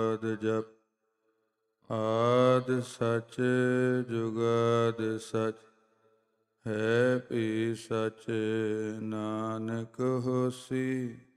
ਆਦ ਜਪ ਆਦ ਸਚ ਜੁਗਾਦ ਸਚ ਹੈ ਭੀ ਸਚ ਨਾਨਕ ਹੋਸੀ